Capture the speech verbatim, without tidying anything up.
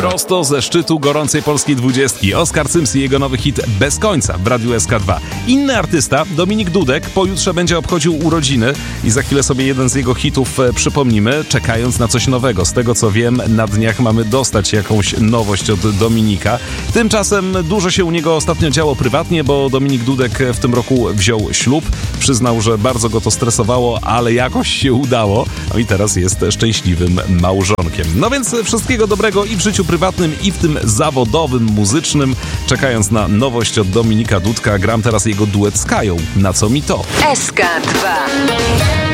Prosto ze szczytu gorącej polskiej dwudziestki. Oskar Cyms i jego nowy hit Bez końca w Radiu S K dwa. Inny artysta, Dominik Dudek, pojutrze będzie obchodził urodziny i za chwilę sobie jeden z jego hitów przypomnimy, czekając na coś nowego. Z tego co wiem, na dniach mamy dostać jakąś nowość od Dominika. Tymczasem dużo się u niego ostatnio działo prywatnie, bo Dominik Dudek w tym roku wziął ślub. Przyznał, że bardzo go to stresowało, ale jakoś się udało. No i teraz jest szczęśliwym małżonkiem. No więc wszystkiego dobrego i w życiu prywatnym, i w tym zawodowym, muzycznym. Czekając na nowość od Dominika Dudka, gram teraz jego duet z Kają. Na co mi to? S K dwa.